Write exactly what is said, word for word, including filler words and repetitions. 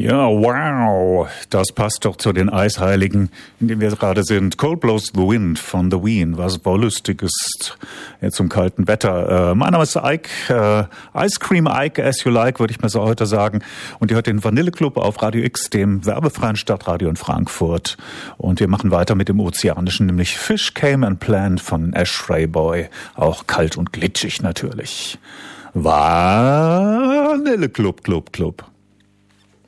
Ja, wow, das passt doch zu den Eisheiligen, in denen wir gerade sind. Cold Blows the Wind von The Ween, was wollüstig ist jetzt zum kalten Wetter. Äh, mein Name ist Ike, äh, Ice Cream Ike, as you like, würde ich mir so heute sagen. Und ihr hört den Vanilleclub auf Radio X, dem werbefreien Stadtradio in Frankfurt. Und wir machen weiter mit dem Ozeanischen, nämlich Fish Came and Planned von Ashray Boy. Auch kalt und glitschig natürlich. Vanilleclub, Club, Club.